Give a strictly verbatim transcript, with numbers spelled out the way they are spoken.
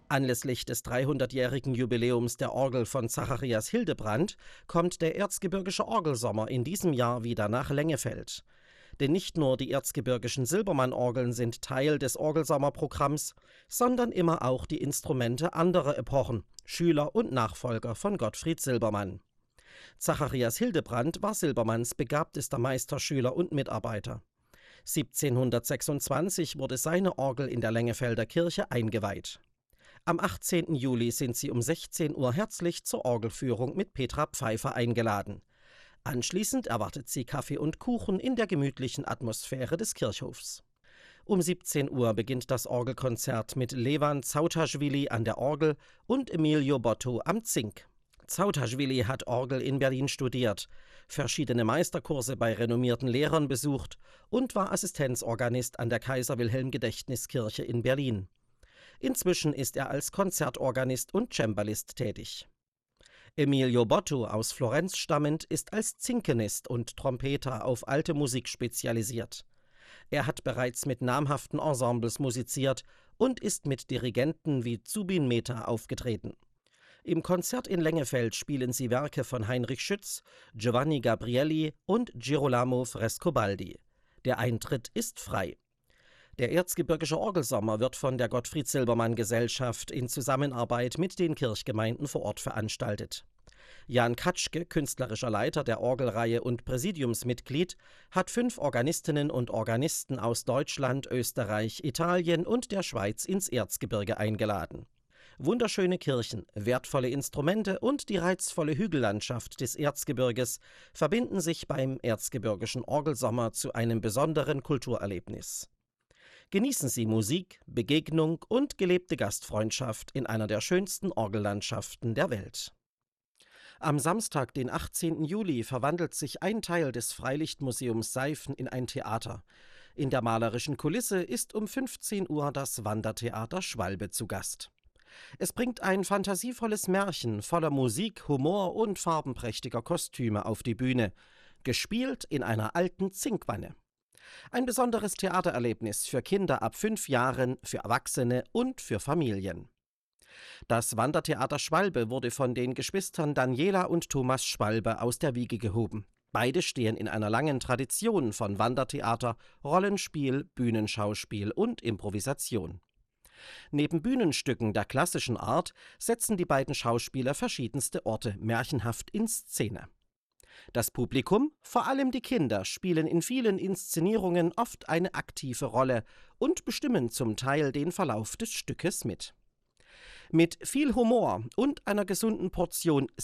Anlässlich des dreihundertjährigen Jubiläums der Orgel von Zacharias Hildebrandt kommt der Erzgebirgische Orgelsommer in diesem Jahr wieder nach Lengefeld. Denn nicht nur die erzgebirgischen Silbermann-Orgeln sind Teil des Orgelsommerprogramms, sondern immer auch die Instrumente anderer Epochen, Schüler und Nachfolger von Gottfried Silbermann. Zacharias Hildebrandt war Silbermanns begabtester Meisterschüler und Mitarbeiter. siebzehnhundertsechsundzwanzig wurde seine Orgel in der Lengefelder Kirche eingeweiht. Am achtzehnten Juli sind Sie um sechzehn Uhr herzlich zur Orgelführung mit Petra Pfeiffer eingeladen. Anschließend erwartet Sie Kaffee und Kuchen in der gemütlichen Atmosphäre des Kirchhofs. Um siebzehn Uhr beginnt das Orgelkonzert mit Levan Zautaschwili an der Orgel und Emilio Botto am Zink. Zautaschwili hat Orgel in Berlin studiert, verschiedene Meisterkurse bei renommierten Lehrern besucht und war Assistenzorganist an der Kaiser-Wilhelm-Gedächtniskirche in Berlin. Inzwischen ist er als Konzertorganist und Cembalist tätig. Emilio Botto, aus Florenz stammend, ist als Zinkenist und Trompeter auf alte Musik spezialisiert. Er hat bereits mit namhaften Ensembles musiziert und ist mit Dirigenten wie Zubin Mehta aufgetreten. Im Konzert in Lengefeld spielen sie Werke von Heinrich Schütz, Giovanni Gabrieli und Girolamo Frescobaldi. Der Eintritt ist frei. Der Erzgebirgische Orgelsommer wird von der Gottfried Silbermann Gesellschaft in Zusammenarbeit mit den Kirchgemeinden vor Ort veranstaltet. Jan Katschke, künstlerischer Leiter der Orgelreihe und Präsidiumsmitglied, hat fünf Organistinnen und Organisten aus Deutschland, Österreich, Italien und der Schweiz ins Erzgebirge eingeladen. Wunderschöne Kirchen, wertvolle Instrumente und die reizvolle Hügellandschaft des Erzgebirges verbinden sich beim Erzgebirgischen Orgelsommer zu einem besonderen Kulturerlebnis. Genießen Sie Musik, Begegnung und gelebte Gastfreundschaft in einer der schönsten Orgellandschaften der Welt. Am Samstag, den achtzehnten Juli, verwandelt sich ein Teil des Freilichtmuseums Seifen in ein Theater. In der malerischen Kulisse ist um fünfzehn Uhr das Wandertheater Schwalbe zu Gast. Es bringt ein fantasievolles Märchen voller Musik, Humor und farbenprächtiger Kostüme auf die Bühne, gespielt in einer alten Zinkwanne. Ein besonderes Theatererlebnis für Kinder ab fünf Jahren, für Erwachsene und für Familien. Das Wandertheater Schwalbe wurde von den Geschwistern Daniela und Thomas Schwalbe aus der Wiege gehoben. Beide stehen in einer langen Tradition von Wandertheater, Rollenspiel, Bühnenschauspiel und Improvisation. Neben Bühnenstücken der klassischen Art setzen die beiden Schauspieler verschiedenste Orte märchenhaft in Szene. Das Publikum, vor allem die Kinder, spielen in vielen Inszenierungen oft eine aktive Rolle und bestimmen zum Teil den Verlauf des Stückes mit. Mit viel Humor und einer gesunden Portion